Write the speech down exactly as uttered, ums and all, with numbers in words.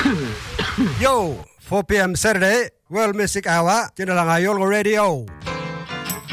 Yo, four p.m. Saturday, World Music Hour, trên là Ngài Yolo Radio.